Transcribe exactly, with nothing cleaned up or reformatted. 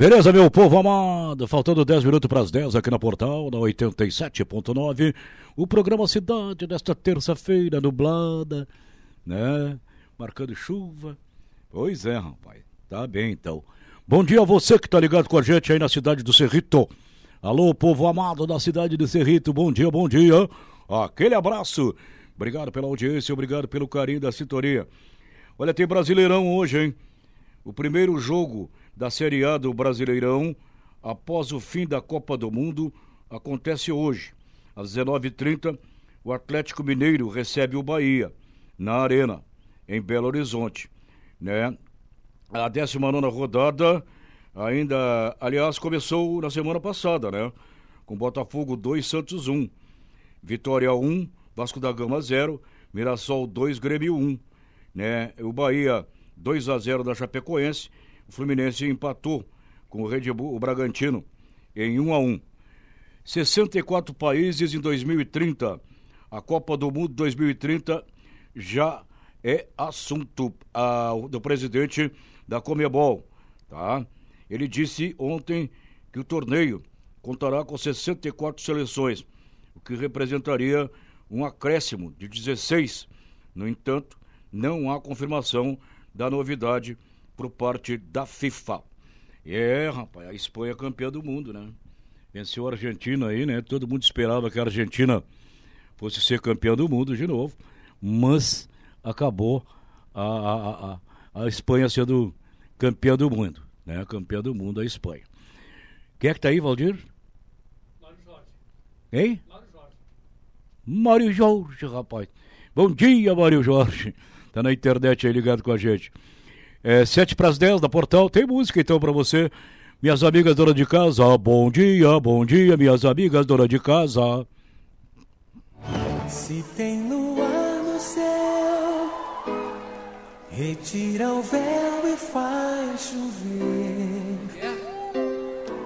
Beleza, meu povo amado, faltando dez minutos para as dez aqui na Portal, na oitenta e sete ponto nove, o programa Cidade desta terça-feira nublada, né, marcando chuva. Pois é, rapaz, tá bem então. Bom dia a você que tá ligado com a gente aí na cidade do Cerrito. Alô, povo amado da cidade do Cerrito, bom dia, bom dia. Aquele abraço, obrigado pela audiência, obrigado pelo carinho da sintonia. Olha, tem Brasileirão hoje, hein? O primeiro jogo da Série A do Brasileirão, após o fim da Copa do Mundo, acontece hoje. Às dezenove e trinta, o Atlético Mineiro recebe o Bahia, na Arena, em Belo Horizonte. Né? A décima nona rodada, ainda, aliás, começou na semana passada, né? Com Botafogo dois, Santos um. Vitória um, Vasco da Gama zero, Mirassol dois, Grêmio um. Né? O Bahia dois a zero da Chapecoense. O Fluminense empatou com o Red Bull, o Bragantino, em um a um. sessenta e quatro países em dois mil e trinta. A Copa do Mundo dois mil e trinta já é assunto a, do presidente da Conmebol, tá? Ele disse ontem que o torneio contará com sessenta e quatro seleções, o que representaria um acréscimo de dezesseis. No entanto, não há confirmação da novidade por parte da FIFA. É, rapaz, a Espanha é campeã do mundo, né? Venceu a Argentina aí, né? Todo mundo esperava que a Argentina fosse ser campeã do mundo de novo, mas acabou a, a, a, a Espanha sendo campeã do mundo, né? Campeã do mundo a Espanha. Quem é que tá aí, Valdir? Mário Jorge. Hein? Mário Jorge. Mário Jorge, rapaz. Bom dia, Mário Jorge. Tá na internet aí ligado com a gente. É, sete para as dez da Portal, tem música então para você, minhas amigas dona de casa. Bom dia, bom dia, minhas amigas dona de casa. Se tem luar no céu, retira o véu e faz chover.